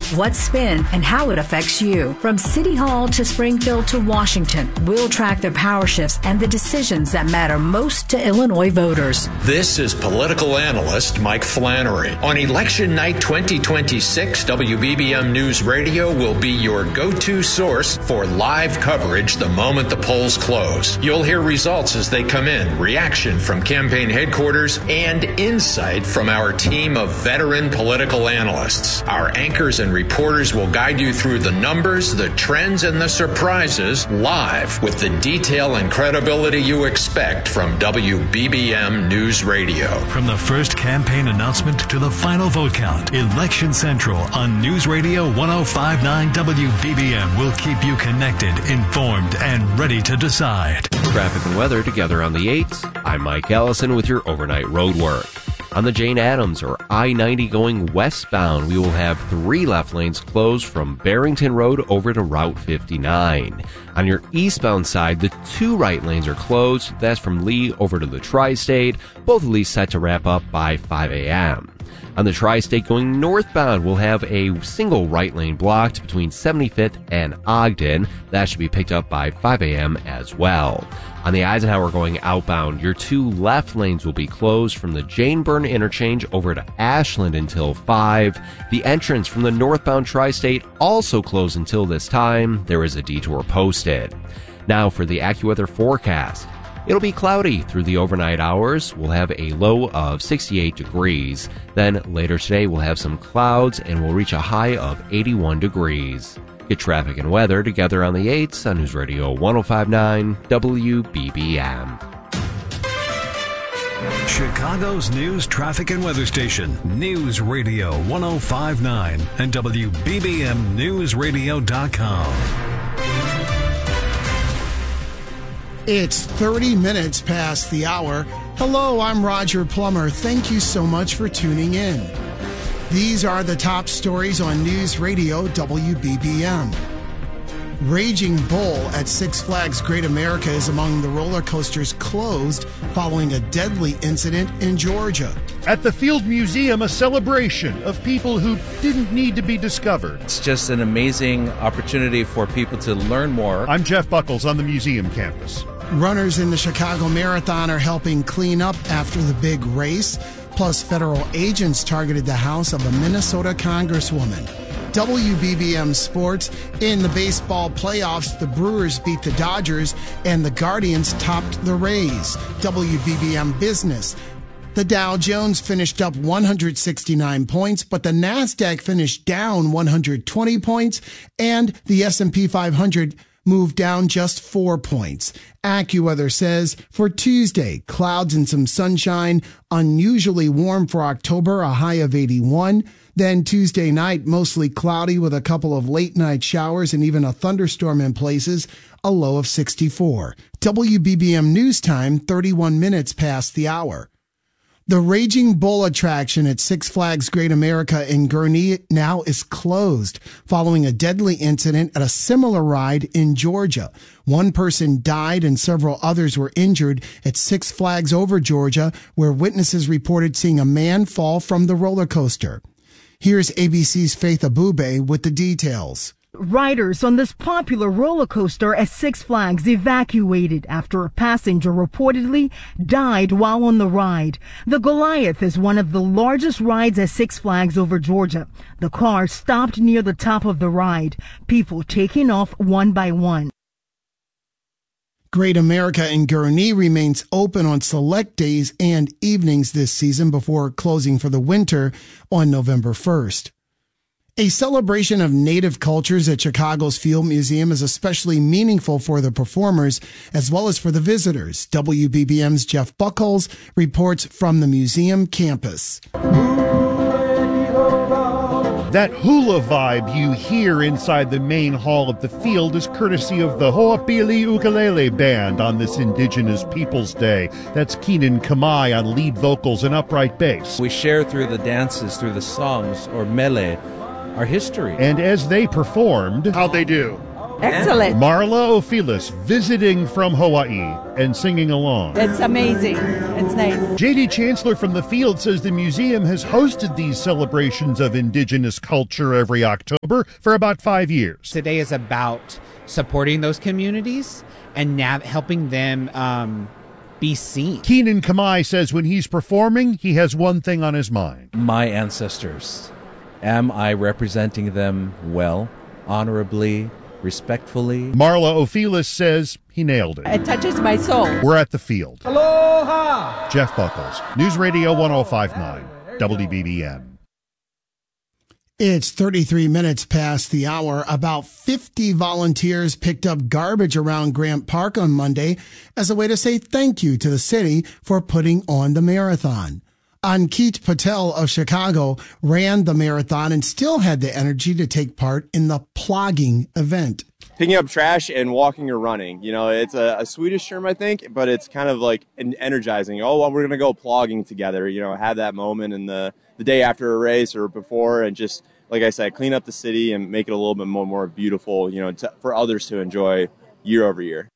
what's spin, and how it affects you. From City Hall to Springfield to Washington, we'll track the power shifts and the decisions that matter most to Illinois voters. This is political analyst Mike Flannery. On election night 2026, WBBM News Radio will be your go-to source for live coverage the moment the polls close. You'll hear results as they come in, reaction from campaign headquarters, and insight from our team of veteran political analysts. Our anchors and reporters will guide you through the numbers, the trends, and the surprises live with the detail and credibility you expect from WBBM News Radio. From the first campaign announcement to the final vote count, Election Central on News Radio 105.9 WBBM will keep you connected, informed, and ready to decide. Traffic and weather together on the 8s. I'm Mike Allison with your overnight road work. On the Jane Addams or I-90 going westbound, we will have 3 left lanes closed from Barrington Road over to Route 59. On your eastbound side, the 2 right lanes are closed. That's from Lee over to the Tri-State. Both of these set to wrap up by 5 a.m. On the Tri-State going northbound, we'll have a single right lane blocked between 75th and Ogden. That should be picked up by 5 a.m. as well. On the Eisenhower going outbound, your 2 left lanes will be closed from the Jane Byrne interchange over to Ashland until 5. The entrance from the northbound Tri-State also closed until this time. There is a detour posted. Now for the AccuWeather forecast. It'll be cloudy through the overnight hours. We'll have a low of 68 degrees. Then later today, we'll have some clouds and we'll reach a high of 81 degrees. Get traffic and weather together on the 8s on News Radio 105.9 WBBM. Chicago's news, traffic, and weather station, News Radio 105.9 and WBBMNewsRadio.com. It's 30 minutes past the hour. Hello, I'm Roger Plummer. Thank you so much for tuning in. These are the top stories on News Radio WBBM. Raging Bull at Six Flags Great America is among the roller coasters closed following a deadly incident in Georgia. At the Field Museum, a celebration of people who didn't need to be discovered. It's just an amazing opportunity for people to learn more. I'm Jeff Buckles on the museum campus. Runners in the Chicago Marathon are helping clean up after the big race. Plus, federal agents targeted the house of a Minnesota congresswoman. WBBM Sports. In the baseball playoffs, the Brewers beat the Dodgers and the Guardians topped the Rays. WBBM Business. The Dow Jones finished up 169 points, but the NASDAQ finished down 120 points, and the S&P 500 moved down just 4 points. AccuWeather says for Tuesday, clouds and some sunshine, unusually warm for October, a high of 81. Then Tuesday night, mostly cloudy with a couple of late night showers and even a thunderstorm in places, a low of 64. WBBM News Time, 31 minutes past the hour. The Raging Bull attraction at Six Flags Great America in Gurnee now is closed following a deadly incident at a similar ride in Georgia. One person died and several others were injured at Six Flags Over Georgia, where witnesses reported seeing a man fall from the roller coaster. Here's ABC's Faith Abube with the details. Riders on this popular roller coaster at Six Flags evacuated after a passenger reportedly died while on the ride. The Goliath is one of the largest rides at Six Flags Over Georgia. The car stopped near the top of the ride, people taking off one by one. Great America in Gurnee remains open on select days and evenings this season before closing for the winter on November 1st. A celebration of native cultures at Chicago's Field Museum is especially meaningful for the performers as well as for the visitors. WBBM's Jeff Buckles reports from the museum campus. That hula vibe you hear inside the main hall of the field is courtesy of the Ho'opili Ukulele Band on this Indigenous Peoples Day. That's Keenan Kamai on lead vocals and upright bass. We share through the dances, through the songs, or mele, our history. And as they performed, how'd they do? Excellent. Marla Ophelis visiting from Hawaii and singing along. It's amazing. It's nice. J.D. Chancellor from the Field says the museum has hosted these celebrations of indigenous culture every October for about 5 years. Today is about supporting those communities and helping them be seen. Keenan Kamai says when he's performing, he has one thing on his mind. My ancestors. Am I representing them well, honorably, respectfully? Marla Ophelis says he nailed it. It touches my soul. We're at the Field. Aloha! Jeff Buckles, News Radio 1059, WBBM. It's 33 minutes past the hour. About 50 volunteers picked up garbage around Grant Park on Monday as a way to say thank you to the city for putting on the marathon. Ankit Patel of Chicago ran the marathon and still had the energy to take part in the plogging event. Picking up trash and walking or running. You know, it's a Swedish term, I think, but it's kind of like energizing. Oh, well, we're going to go plogging together, you know, have that moment in the day after a race or before, and just, like I said, clean up the city and make it a little bit more beautiful, you know, for others to enjoy year over year.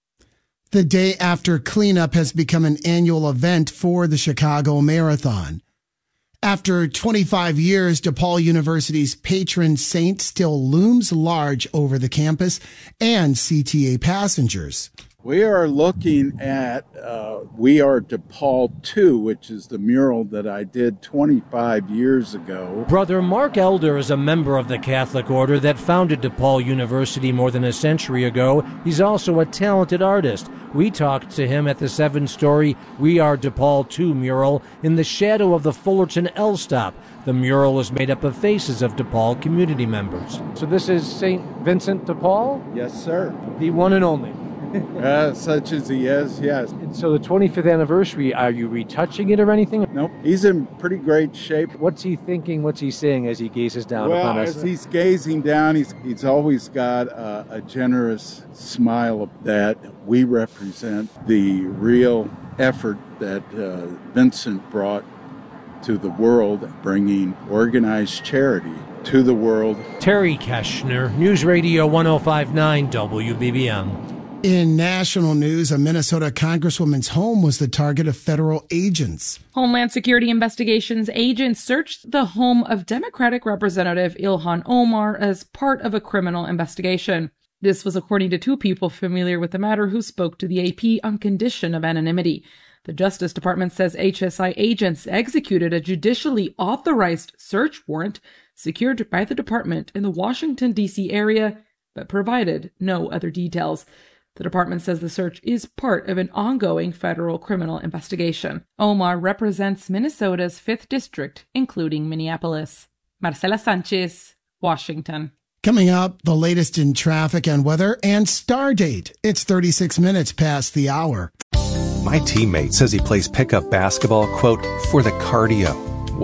The day after cleanup has become an annual event for the Chicago Marathon. After 25 years, DePaul University's patron saint still looms large over the campus and CTA passengers. We are looking at We Are DePaul 2, which is the mural that I did 25 years ago. Brother Mark Elder is a member of the Catholic order that founded DePaul University more than a century ago. He's also a talented artist. We talked to him at the 7-story We Are DePaul 2 mural in the shadow of the Fullerton L stop. The mural is made up of faces of DePaul community members. So this is St. Vincent de Paul? Yes, sir. The one and only. Such as he is, yes. And so the 25th anniversary, are you retouching it or anything? Nope. He's in pretty great shape. What's he thinking? What's he saying as he gazes down upon us? As he's gazing down, he's always got a generous smile that we represent the real effort that Vincent brought to the world, bringing organized charity to the world. Terry Keshner, News Radio 1059 WBBM. In national news, a Minnesota congresswoman's home was the target of federal agents. Homeland Security Investigations agents searched the home of Democratic Representative Ilhan Omar as part of a criminal investigation. This was according to two people familiar with the matter who spoke to the AP on condition of anonymity. The Justice Department says HSI agents executed a judicially authorized search warrant secured by the department in the Washington, D.C. area, but provided no other details. The department says the search is part of an ongoing federal criminal investigation. Omar represents Minnesota's 5th district, including Minneapolis. Marcela Sanchez, Washington. Coming up, the latest in traffic and weather and Stardate. It's 36 minutes past the hour. My teammate says he plays pickup basketball, quote, for the cardio.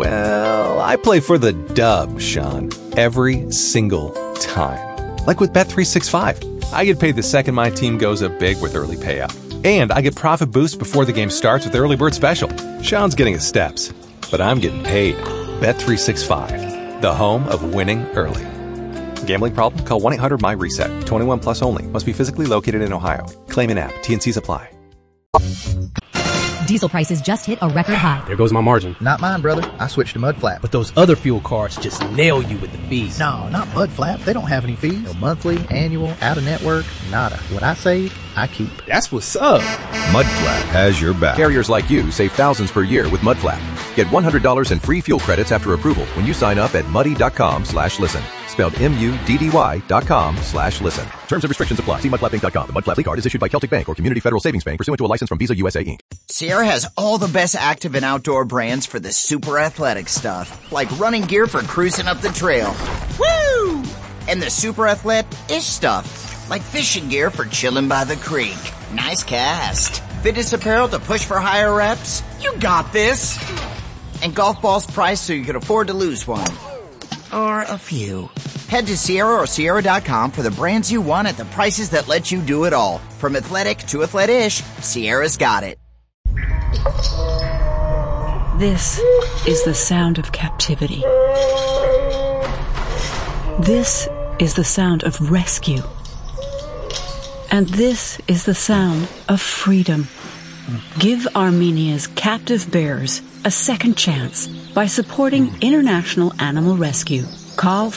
Well, I play for the dub, Sean, every single time. Like with Bet365. I get paid the second my team goes up big with early payout. And I get profit boosts before the game starts with Early Bird Special. Sean's getting his steps, but I'm getting paid. Bet365, the home of winning early. Gambling problem? Call 1-800-MY-RESET. 21 plus only. Must be physically located in Ohio. Claim in app. T&Cs apply. Diesel prices just hit a record high. There goes my margin. Not mine, brother. I switched to Mudflap. But those other fuel cards just nail you with the fees. No, not Mudflap. They don't have any fees. No monthly, annual, out-of-network, nada. What I save, I keep. That's what's up. Mudflap has your back. Carriers like you save thousands per year with Mudflap. Get $100 in free fuel credits after approval when you sign up at muddy.com/listen. Spelled MUDDY.com/listen. Terms and restrictions apply. See mudflappinc.com. The Mudflap card is issued by Celtic Bank or Community Federal Savings Bank pursuant to a license from Visa USA Inc. Sierra has all the best active and outdoor brands for the super athletic stuff, like running gear for cruising up the trail. Woo! And the super athletic-ish stuff, like fishing gear for chilling by the creek. Nice cast. Fitness apparel to push for higher reps. You got this. And golf balls priced so you can afford to lose one. Or a few. Head to Sierra or Sierra.com for the brands you want at the prices that let you do it all. From athletic to athletic-ish, Sierra's got it. This is the sound of captivity. This is the sound of rescue. And this is the sound of freedom. Give Armenia's captive bears a second chance by supporting International Animal Rescue. Call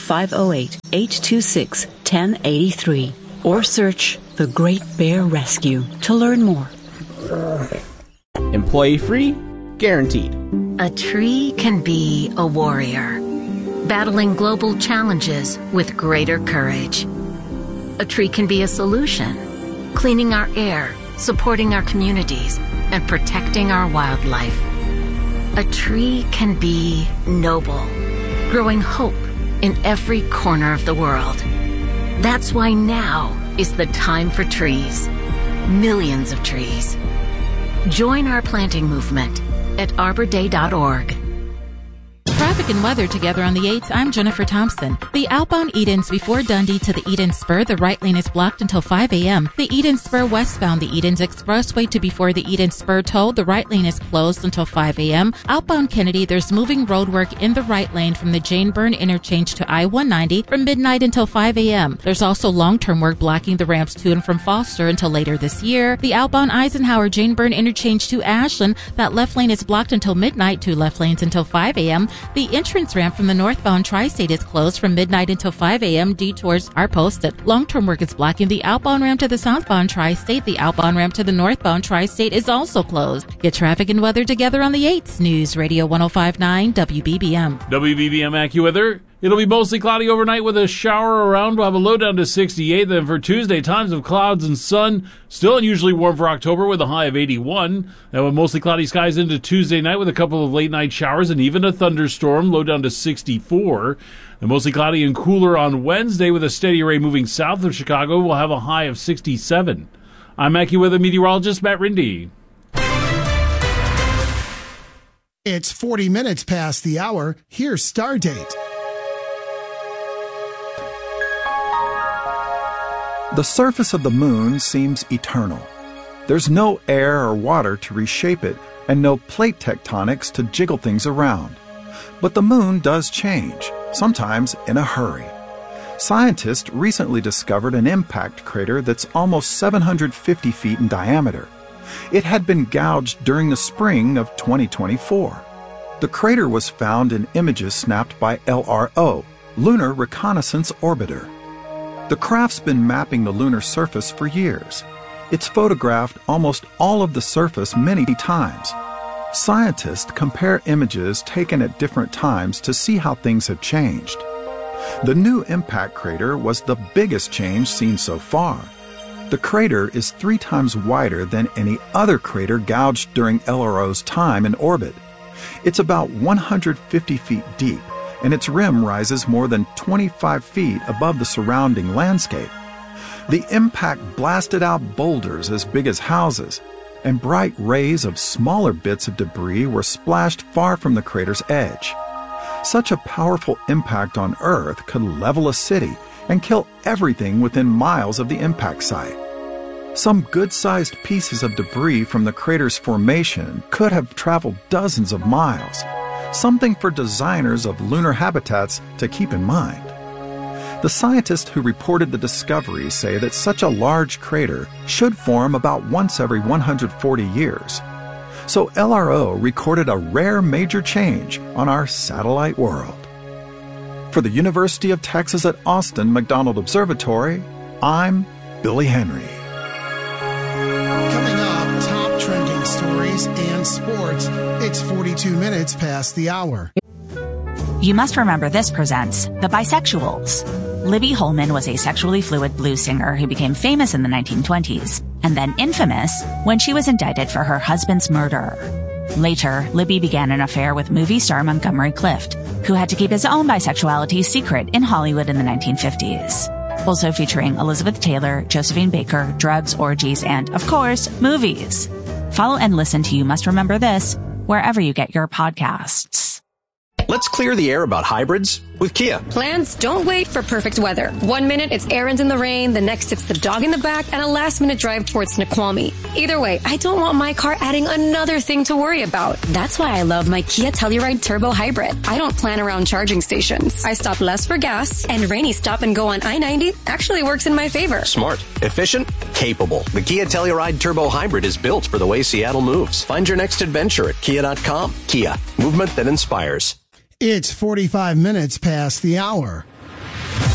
508-826-1083 or search The Great Bear Rescue to learn more. Employee free, guaranteed. A tree can be a warrior, battling global challenges with greater courage. A tree can be a solution, cleaning our air, supporting our communities, and protecting our wildlife. A tree can be noble, growing hope in every corner of the world. That's why now is the time for trees. Millions of trees. Join our planting movement at arborday.org. Traffic and weather together on the 8th. I'm Jennifer Thompson. The outbound Edens before Dundee to the Eden Spur, the right lane is blocked until 5 a.m. The Eden Spur westbound, the Edens Expressway to before the Eden Spur toll, the right lane is closed until 5 a.m. Outbound Kennedy, there's moving road work in the right lane from the Jane Byrne interchange to I-190 from midnight until 5 a.m. There's also long-term work blocking the ramps to and from Foster until later this year. The outbound Eisenhower Jane Byrne interchange to Ashland, that left lane is blocked until midnight, 2 left lanes until 5 a.m. The entrance ramp from the northbound Tri-State is closed from midnight until 5 a.m. Detours are posted. Long-term work is blocking the outbound ramp to the southbound Tri-State. The outbound ramp to the northbound Tri-State is also closed. Get traffic and weather together on the 8th. News Radio 105.9 WBBM. WBBM AccuWeather. It'll be mostly cloudy overnight with a shower around. We'll have a low down to 68. Then for Tuesday, times of clouds and sun. Still unusually warm for October with a high of 81. Then with mostly cloudy skies into Tuesday night with a couple of late night showers and even a thunderstorm. Low down to 64. And mostly cloudy and cooler on Wednesday with a steady array moving south of Chicago. We'll have a high of 67. I'm AccuWeather meteorologist Matt Rindy. It's 40 minutes past the hour. Here's Stardate. The surface of the moon seems eternal. There's no air or water to reshape it, and no plate tectonics to jiggle things around. But the moon does change, sometimes in a hurry. Scientists recently discovered an impact crater that's almost 750 feet in diameter. It had been gouged during the spring of 2024. The crater was found in images snapped by LRO, Lunar Reconnaissance Orbiter. The craft's been mapping the lunar surface for years. It's photographed almost all of the surface many times. Scientists compare images taken at different times to see how things have changed. The new impact crater was the biggest change seen so far. The crater is 3 times wider than any other crater gouged during LRO's time in orbit. It's about 150 feet deep, and its rim rises more than 25 feet above the surrounding landscape. The impact blasted out boulders as big as houses, and bright rays of smaller bits of debris were splashed far from the crater's edge. Such a powerful impact on Earth could level a city and kill everything within miles of the impact site. Some good-sized pieces of debris from the crater's formation could have traveled dozens of miles, something for designers of lunar habitats to keep in mind. The scientists who reported the discovery say that such a large crater should form about once every 140 years. So LRO recorded a rare major change on our satellite world. For the University of Texas at Austin McDonald Observatory, I'm Billy Henry. Coming up, top trending stories and sports. It's 42 minutes past the hour. You Must Remember This presents The Bisexuals. Libby Holman was a sexually fluid blues singer who became famous in the 1920s, and then infamous when she was indicted for her husband's murder. Later, Libby began an affair with movie star Montgomery Clift, who had to keep his own bisexuality secret in Hollywood in the 1950s. Also featuring Elizabeth Taylor, Josephine Baker, drugs, orgies, and, of course, movies. Follow and listen to You Must Remember This wherever you get your podcasts. Let's clear the air about hybrids with Kia. Plans don't wait for perfect weather. 1 minute it's errands in the rain, the next it's the dog in the back, and a last-minute drive towards Snoqualmie. Either way, I don't want my car adding another thing to worry about. That's why I love my Kia Telluride Turbo Hybrid. I don't plan around charging stations. I stop less for gas, and rainy stop and go on I-90 actually works in my favor. Smart, efficient, capable. The Kia Telluride Turbo Hybrid is built for the way Seattle moves. Find your next adventure at Kia.com. Kia, movement that inspires. It's 45 minutes past the hour.